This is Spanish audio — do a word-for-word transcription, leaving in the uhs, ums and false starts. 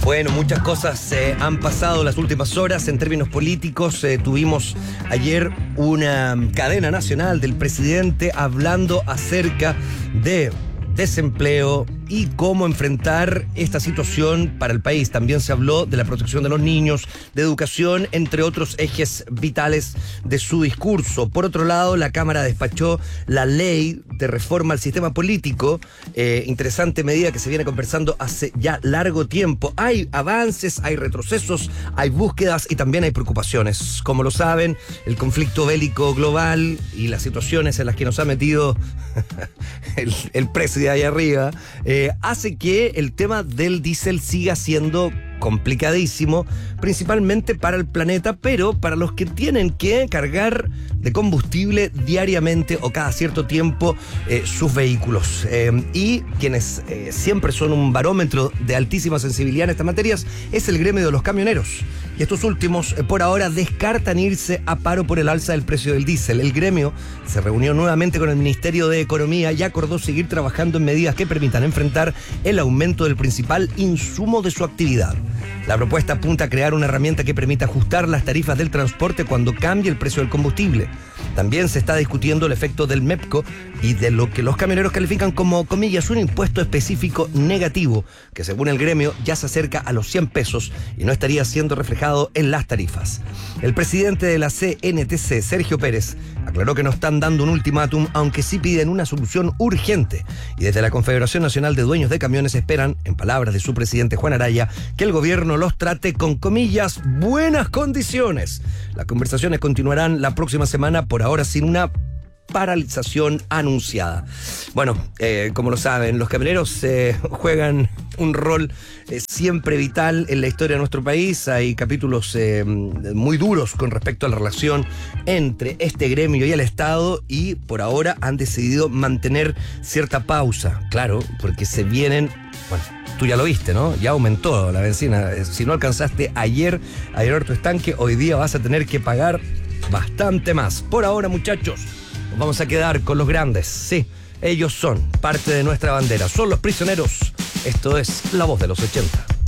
Bueno, muchas cosas eh, han pasado las últimas horas en términos políticos. Eh, tuvimos ayer una cadena nacional del presidente hablando acerca de desempleo y cómo enfrentar esta situación para el país. También se habló de la protección de los niños, de educación, entre otros ejes vitales de su discurso. Por otro lado, la Cámara despachó la ley de reforma al sistema político. Eh, interesante medida que se viene conversando hace ya largo tiempo. Hay avances, hay retrocesos, hay búsquedas y también hay preocupaciones. Como lo saben, el conflicto bélico global y las situaciones en las que nos ha metido el, el presidente ahí arriba, eh, hace que el tema del diésel siga siendo complicadísimo, principalmente para el planeta, pero para los que tienen que cargar de combustible diariamente o cada cierto tiempo eh, sus vehículos. Eh, y quienes eh, siempre son un barómetro de altísima sensibilidad en estas materias es el gremio de los camioneros. Y estos últimos, eh, por ahora, descartan irse a paro por el alza del precio del diésel. El gremio se reunió nuevamente con el Ministerio de Economía y acordó seguir trabajando en medidas que permitan enfrentar el aumento del principal insumo de su actividad. La propuesta apunta a crear una herramienta que permita ajustar las tarifas del transporte cuando cambie el precio del combustible. También se está discutiendo el efecto del MEPCO y de lo que los camioneros califican como, comillas, un impuesto específico negativo, que según el gremio ya se acerca a los cien pesos y no estaría siendo reflejado en las tarifas. El presidente de la C N T C, Sergio Pérez, aclaró que no están dando un ultimátum, aunque sí piden una solución urgente. Y desde la Confederación Nacional de Dueños de Camiones esperan, en palabras de su presidente Juan Araya, que el gobierno los trate con, comillas, buenas condiciones. Las conversaciones continuarán la próxima semana, por ahora sin una paralización anunciada. Bueno, eh, como lo saben, los camioneros eh, juegan un rol eh, siempre vital en la historia de nuestro país. Hay capítulos eh, muy duros con respecto a la relación entre este gremio y el Estado, y por ahora han decidido mantener cierta pausa. Claro, porque se vienen, bueno, tú ya lo viste, ¿no? Ya aumentó la benzina. Si no alcanzaste ayer a llenar tu estanque, hoy día vas a tener que pagar bastante más. Por ahora, muchachos, nos vamos a quedar con los grandes. Sí, ellos son parte de nuestra bandera. Son los prisioneros. Esto es La Voz de los ochenta.